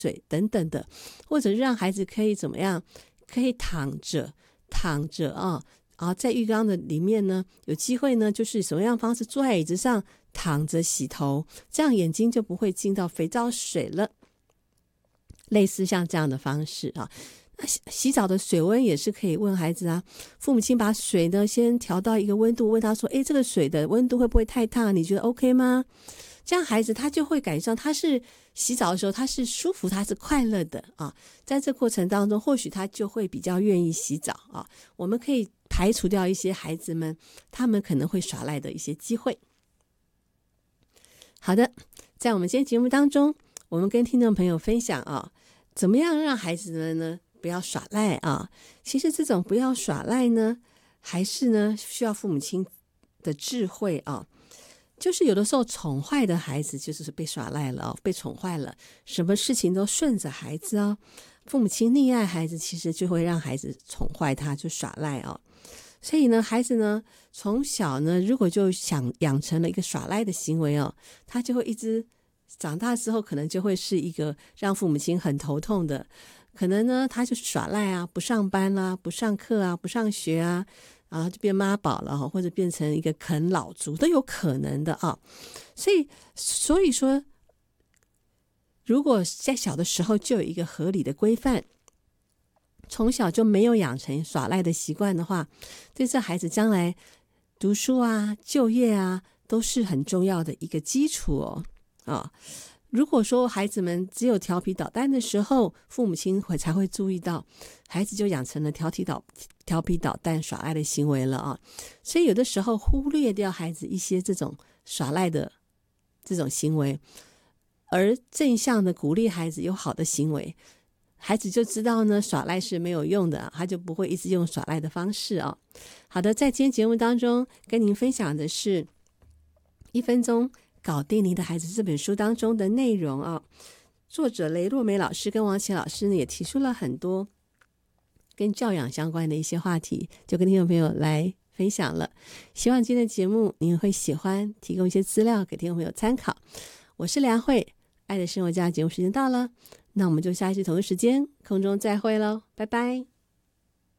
水等等的，或者让孩子可以怎么样，可以躺着在浴缸的里面呢，有机会呢就是什么样的方式，坐在椅子上躺着洗头，这样眼睛就不会进到肥皂水了，类似像这样的方式洗澡的水温也是可以问孩子父母亲把水呢先调到一个温度，问他说这个水的温度会不会太烫，你觉得 OK 吗？这样孩子他就会感觉到他是洗澡的时候他是舒服，他是快乐的在这过程当中或许他就会比较愿意洗澡我们可以排除掉一些孩子们他们可能会耍赖的一些机会。好的，在我们今天节目当中，我们跟听众朋友分享怎么样让孩子们呢不要耍赖其实这种不要耍赖呢，还是呢需要父母亲的智慧就是有的时候宠坏的孩子就是被耍赖了被宠坏了，什么事情都顺着孩子父母亲溺爱孩子，其实就会让孩子宠坏他，就耍赖所以呢，孩子呢从小呢，如果就想养成了一个耍赖的行为他就会一直长大之后，可能就会是一个让父母亲很头痛的。可能呢，他就是耍赖不上班啦，不上课不上学然后就变妈宝了或者变成一个啃老族都有可能的所以说，如果在小的时候就有一个合理的规范，从小就没有养成耍赖的习惯的话，对这孩子将来读书就业都是很重要的一个基础如果说孩子们只有调皮捣蛋的时候，父母亲才会注意到孩子就养成了调皮捣蛋耍赖的行为了所以有的时候忽略掉孩子一些这种耍赖的这种行为，而正向的鼓励孩子有好的行为，孩子就知道呢耍赖是没有用的，他就不会一直用耍赖的方式好的，在今天节目当中跟您分享的是1分钟搞定你的孩子这本书当中的内容作者雷若梅老师跟王琦老师呢也提出了很多跟教养相关的一些话题，就跟听众朋友来分享了。希望今天的节目您会喜欢，提供一些资料给听众朋友参考。我是梁慧，爱的生活家节目时间到了，那我们就下一次同一时间空中再会咯，拜拜。